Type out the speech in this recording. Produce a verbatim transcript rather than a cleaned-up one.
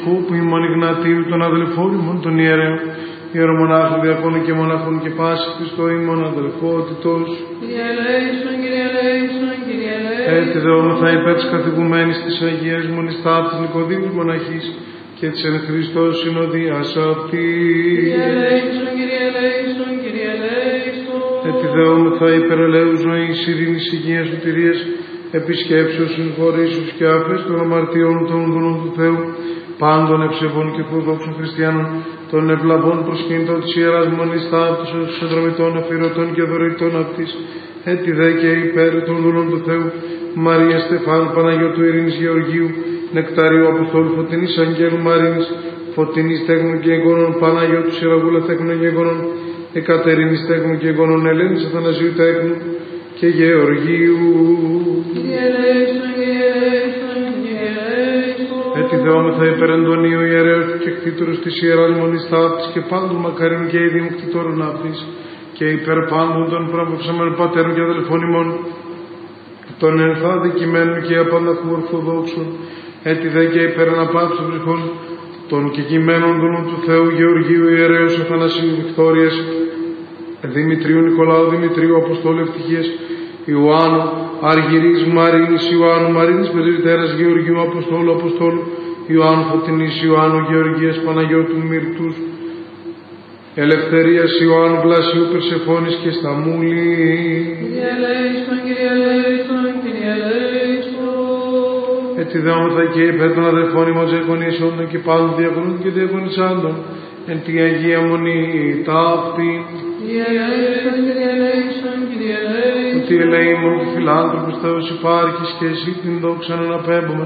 Που ημών Ιγνατίου, των αδελφών ημών των ιερέων, ιερομονάχων, διακόνων και μοναχών και πάση Χριστό ημών αδελφότητος. Κύριε ελέησον, Κύριε ελέησον, Κύριε ελέησον. Έτσι δεόμεθα υπέρ της καθηγουμένης της Αγίας Μονής Ταύτης Νικοδήμους Μοναχής και της εν Χριστώ συνοδείας αυτής. Κύριε ελέησον, Κύριε ελέησον, Κύριε ελέησον. Έτσι δεόμεθα υπέρ ελέους ζωής, ειρήνης, υγείας, σωτηρίας, επισκέψεως, συγχωρήσεως και άφρες των αμαρτιών των δούλων του Θεού, πάντων ευσεβών και φροδόξων χριστιανών, των ευλαβών προσκυνητών της Ιεράς Μονής Ταύτης, συνδρομητών, αφιερωτών και δωρητών αυτής, έτι δε και υπέρ των δούλων του Θεού, Μαρία Στεφάνου, Παναγιώτου Ειρήνης Γεωργίου, Νεκταρίου Αποστόλου, Φωτεινής Αγγέλου Μαρίνης, Φωτεινής Τέχνων και Εγγόνων, Παναγιώτου Σιραγούλα Τέχνων και Εγγόνων, Εκατερίνης Τέχνων και Εγγόνων, Ελένης Αθανασίου Τέχνου και Γεωργίου. Κύριε ελέησον, Κύριε ελέησον, Κύριε ελέησον. Έτσι δεόμεθα υπέρ Αντωνίου ιερέως και κτήτορος της Ιεράς Μονής Ταύτης και πάντων μακαρίων και ίδιων κτήτορων αυτής και υπέρ πάντων των προβοξαμένων πατέρων και αδελφών ημών, των ενθά δικημένων και απανταχού ορθοδόξων, έτσι δε και υπέρ αναπαύσεων ψυχών, των κεκειμένων δούλων του Θεού Γεωργίου ιερέως Αθανασίου Βικτόριας, Δημητρίου Νικολάου Δημητρίου Αποστόλου Ευτυχίας, Ιωάννου Αργυρής Μαρίνης, Ιωάννου Μαρίνης Πρεσβυτέρας Γεωργίου Αποστόλου Αποστόλου, Ιωάννου Φωτεινής, Ιωάννου Γεωργίας Παναγιώτου Μυρτούς, Ελευθερίας Ιωάννου Βλασίου Περσεφώνης και Σταμούλη. Κύριε ελέησον, Κύριε ελέησον, Κύριε ελέησον. Έτσι δεόμεθα και υπέρ των αδελφών ημών διακονήσεων και πάντων διακονών και διακονησάντων, εν τη Αγία Μονή Ταύτη. Κύριε ελέησον, Κύριε ελέησον, Κύριε ελέησον. Ότι ελέημον και φιλάνθρωπος Θεός υπάρχεις και εσύ την δόξα να αναπέμπουμε.